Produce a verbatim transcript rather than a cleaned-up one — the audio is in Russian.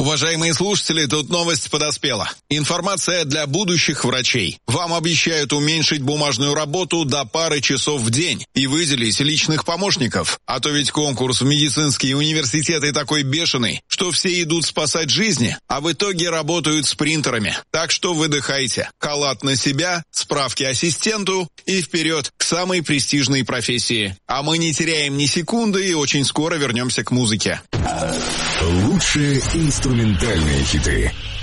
Уважаемые слушатели, тут новость подоспела. Информация для будущих врачей. Вам обещают уменьшить бумажную работу до пары часов в день и выделить личных помощников. А то ведь конкурс в медицинские университеты такой бешеный, что все идут спасать жизни, а в итоге работают с принтерами. Так что выдыхайте. Халат на себя, справки ассистенту и вперед к самой престижной профессии. А мы не теряем ни секунды и очень скоро вернемся к музыке. Лучшие инструментальные хиты.